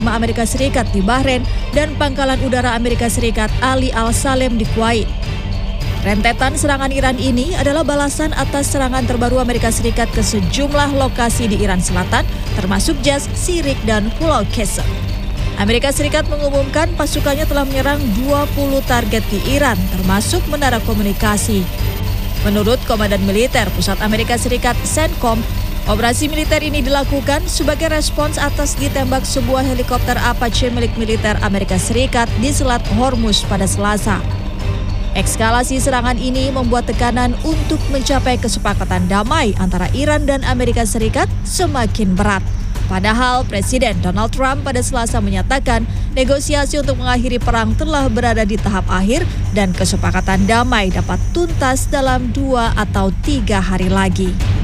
Amerika Serikat di Bahrain dan Pangkalan Udara Amerika Serikat Ali Al-Salem di Kuwait. Rentetan serangan Iran ini adalah balasan atas serangan terbaru Amerika Serikat ke sejumlah lokasi di Iran Selatan, termasuk Jas, Sirik, dan Pulau Qesem. Amerika Serikat mengumumkan pasukannya telah menyerang 20 target di Iran, termasuk menara komunikasi. Menurut Komandan Militer Pusat Amerika Serikat CENTCOM, operasi militer ini dilakukan sebagai respons atas ditembak sebuah helikopter Apache milik militer Amerika Serikat di Selat Hormuz pada Selasa. Eskalasi serangan ini membuat tekanan untuk mencapai kesepakatan damai antara Iran dan Amerika Serikat semakin berat. Padahal Presiden Donald Trump pada Selasa menyatakan negosiasi untuk mengakhiri perang telah berada di tahap akhir dan kesepakatan damai dapat tuntas dalam 2 atau 3 hari lagi.